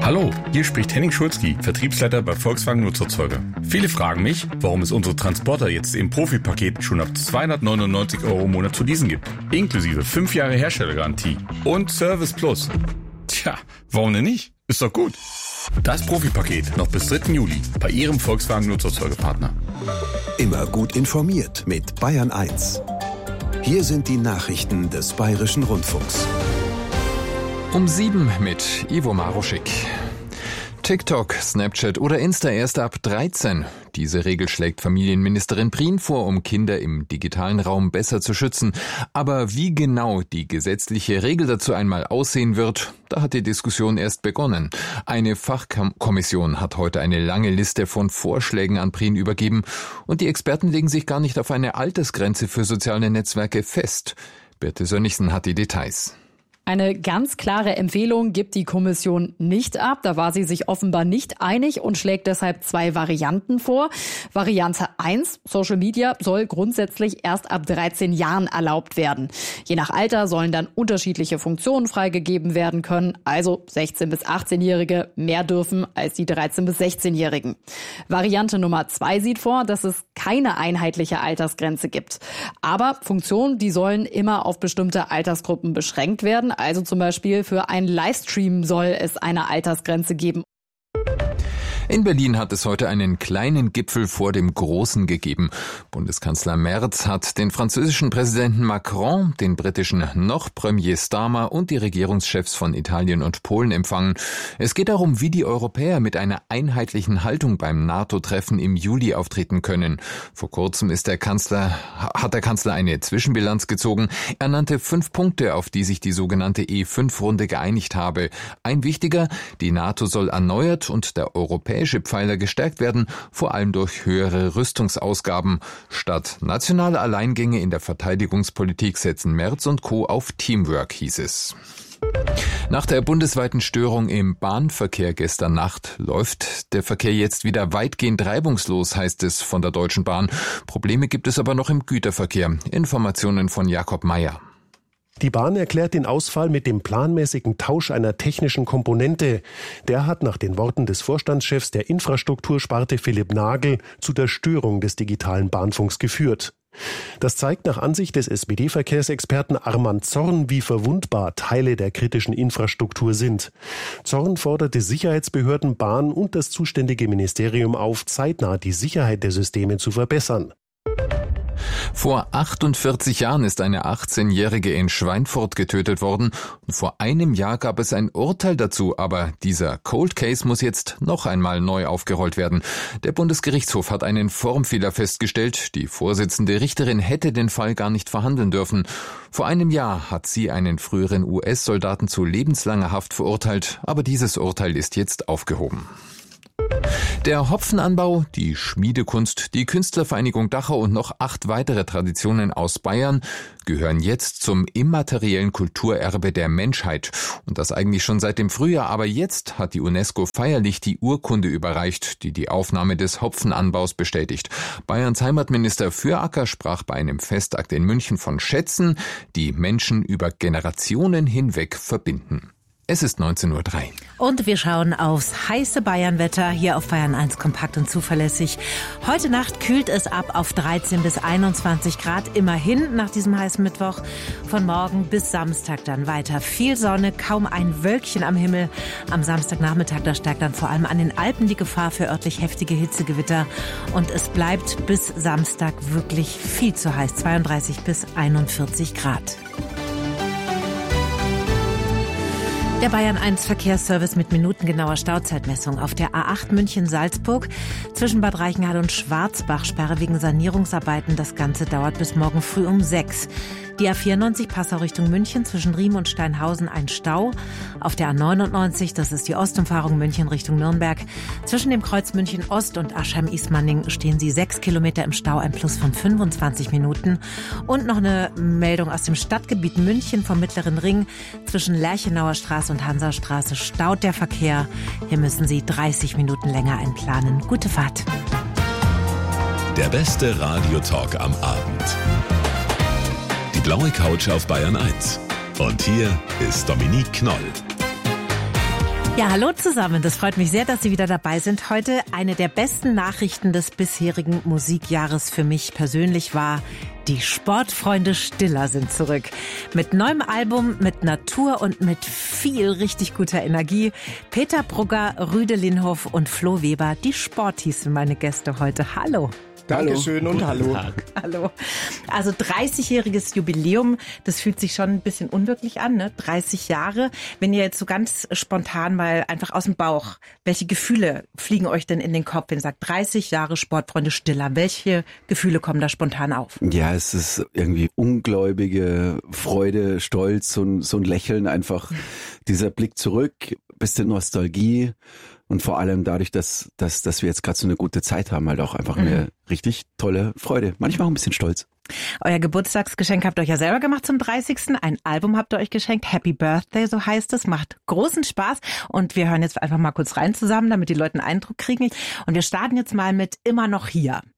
Hallo, hier spricht Henning Schulzki, Vertriebsleiter bei Volkswagen Nutzerzeuger. Viele fragen mich, warum es unsere Transporter jetzt im Profipaket schon ab 299 € im Monat zu leasen gibt. Inklusive 5 Jahre Herstellergarantie und Service Plus. Tja, warum denn nicht? Ist doch gut. Das Profipaket noch bis 3. Juli bei Ihrem Volkswagen Nutzerzeugerpartner. Immer gut informiert mit Bayern 1. Hier sind die Nachrichten des Bayerischen Rundfunks. Um 7 mit Ivo Maruschik. TikTok, Snapchat oder Insta erst ab 13. Diese Regel schlägt Familienministerin Prien vor, um Kinder im digitalen Raum besser zu schützen. Aber wie genau die gesetzliche Regel dazu einmal aussehen wird, da hat die Diskussion erst begonnen. Eine Fachkommission hat heute eine lange Liste von Vorschlägen an Prien übergeben und die Experten legen sich gar nicht auf eine Altersgrenze für soziale Netzwerke fest. Birte Sönnigsen hat die Details. Eine ganz klare Empfehlung gibt die Kommission nicht ab. Da war sie sich offenbar nicht einig und schlägt deshalb 2 Varianten vor. Variante 1, Social Media soll grundsätzlich erst ab 13 Jahren erlaubt werden. Je nach Alter sollen dann unterschiedliche Funktionen freigegeben werden können. Also 16- bis 18-Jährige mehr dürfen als die 13- bis 16-Jährigen. Variante Nummer 2 sieht vor, dass es keine einheitliche Altersgrenze gibt. Aber Funktionen, die sollen immer auf bestimmte Altersgruppen beschränkt werden. Also zum Beispiel für einen Livestream soll es eine Altersgrenze geben. In Berlin hat es heute einen kleinen Gipfel vor dem Großen gegeben. Bundeskanzler Merz hat den französischen Präsidenten Macron, den britischen Premier Starmer und die Regierungschefs von Italien und Polen empfangen. Es geht darum, wie die Europäer mit einer einheitlichen Haltung beim NATO-Treffen im Juli auftreten können. Vor kurzem hat der Kanzler eine Zwischenbilanz gezogen. Er nannte 5 Punkte, auf die sich die sogenannte E5-Runde geeinigt habe. Ein wichtiger, die NATO soll erneuert und der europäische Pfeiler gestärkt werden, vor allem durch höhere Rüstungsausgaben. Statt nationaler Alleingänge in der Verteidigungspolitik setzen Merz und Co. auf Teamwork, hieß es. Nach der bundesweiten Störung im Bahnverkehr gestern Nacht läuft der Verkehr jetzt wieder weitgehend reibungslos, heißt es von der Deutschen Bahn. Probleme gibt es aber noch im Güterverkehr. Informationen von Jakob Meyer. Die Bahn erklärt den Ausfall mit dem planmäßigen Tausch einer technischen Komponente. Der hat nach den Worten des Vorstandschefs der Infrastruktursparte Philipp Nagel zu der Störung des digitalen Bahnfunks geführt. Das zeigt nach Ansicht des SPD-Verkehrsexperten Armand Zorn, wie verwundbar Teile der kritischen Infrastruktur sind. Zorn forderte Sicherheitsbehörden, Bahn und das zuständige Ministerium auf, zeitnah die Sicherheit der Systeme zu verbessern. Vor 48 Jahren ist eine 18-Jährige in Schweinfurt getötet worden. Vor einem Jahr gab es ein Urteil dazu, aber dieser Cold Case muss jetzt noch einmal neu aufgerollt werden. Der Bundesgerichtshof hat einen Formfehler festgestellt. Die Vorsitzende Richterin hätte den Fall gar nicht verhandeln dürfen. Vor einem Jahr hat sie einen früheren US-Soldaten zu lebenslanger Haft verurteilt, aber dieses Urteil ist jetzt aufgehoben. Der Hopfenanbau, die Schmiedekunst, die Künstlervereinigung Dachau und noch 8 weitere Traditionen aus Bayern gehören jetzt zum immateriellen Kulturerbe der Menschheit. Und das eigentlich schon seit dem Frühjahr, aber jetzt hat die UNESCO feierlich die Urkunde überreicht, die die Aufnahme des Hopfenanbaus bestätigt. Bayerns Heimatminister Füracker sprach bei einem Festakt in München von Schätzen, die Menschen über Generationen hinweg verbinden. Es ist 19:03 Uhr. Und wir schauen aufs heiße Bayernwetter hier auf Bayern 1 kompakt und zuverlässig. Heute Nacht kühlt es ab auf 13 bis 21 Grad. Immerhin nach diesem heißen Mittwoch. Von morgen bis Samstag dann weiter. Viel Sonne, kaum ein Wölkchen am Himmel. Am Samstagnachmittag, da steigt dann vor allem an den Alpen die Gefahr für örtlich heftige Hitzegewitter. Und es bleibt bis Samstag wirklich viel zu heiß. 32 bis 41 Grad. Der Bayern 1 Verkehrsservice mit minutengenauer Stauzeitmessung auf der A8 München-Salzburg zwischen Bad Reichenhall und Schwarzbach, Sperre wegen Sanierungsarbeiten. Das Ganze dauert bis morgen früh um 6. Die A94 Passau Richtung München zwischen Riem und Steinhausen ein Stau. Auf der A99, das ist die Ostumfahrung München Richtung Nürnberg. Zwischen dem Kreuz München Ost und Aschheim-Ismaning stehen Sie 6 Kilometer im Stau, ein Plus von 25 Minuten. Und noch eine Meldung aus dem Stadtgebiet München vom Mittleren Ring. Zwischen Lerchenauer Straße und Hansastraße staut der Verkehr. Hier müssen Sie 30 Minuten länger einplanen. Gute Fahrt. Der beste Radiotalk am Abend. Die blaue Couch auf Bayern 1. Und hier ist Dominique Knoll. Ja, hallo zusammen. Das freut mich sehr, dass Sie wieder dabei sind. Heute eine der besten Nachrichten des bisherigen Musikjahres für mich persönlich war: Die Sportfreunde Stiller sind zurück. Mit neuem Album, mit Natur und mit viel richtig guter Energie. Peter Brugger, Rüde Linhoff und Flo Weber, die Sporties sind meine Gäste heute. Hallo. Dankeschön und hallo. Hallo. Also 30-jähriges Jubiläum, das fühlt sich schon ein bisschen unwirklich an, ne? 30 Jahre. Wenn ihr jetzt so ganz spontan mal einfach aus dem Bauch, welche Gefühle fliegen euch denn in den Kopf, wenn ihr sagt 30 Jahre Sportfreunde Stiller? Welche Gefühle kommen da spontan auf? Ja, es ist irgendwie ungläubige Freude, Stolz, so ein Lächeln, einfach dieser Blick zurück, bisschen Nostalgie. Und vor allem dadurch, dass wir jetzt gerade so eine gute Zeit haben, halt auch einfach eine richtig tolle Freude. Manchmal auch ein bisschen Stolz. Euer Geburtstagsgeschenk habt ihr euch ja selber gemacht zum 30. Ein Album habt ihr euch geschenkt. Happy Birthday, so heißt es. Macht großen Spaß. Und wir hören jetzt einfach mal kurz rein zusammen, damit die Leute einen Eindruck kriegen. Und wir starten jetzt mal mit Immer noch hier.